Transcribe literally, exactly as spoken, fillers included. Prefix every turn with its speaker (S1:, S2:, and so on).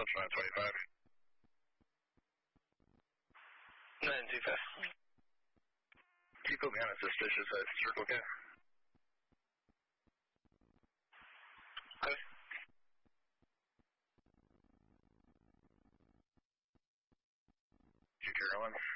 S1: Central nine twenty-five.
S2: nine two five.
S1: Can you put me on a suspicious uh, circle, okay?
S2: Okay.
S1: You carry on?